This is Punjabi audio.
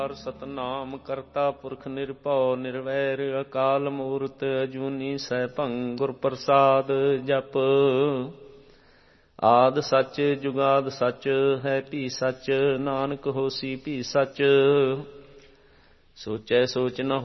ਸਤਨਾਮ ਕਰਤਾ ਪੁਰਖ ਨਿਰਭਉ ਨਿਰਵੈਰ ਅਕਾਲ ਮੂਰਤ ਅਜੂਨੀ ਸੈਭੰ ਗੁਰ ਪ੍ਰਸਾਦ ਜਪ। ਆਦ ਸੱਚ ਜੁਗਾਦ ਸੱਚ ਹੈ ਭੀ ਸੱਚ, ਨਾਨਕ ਹੋਸੀ ਭੀ ਸੱਚ। ਸੋਚੈ ਸੋਚ ਨ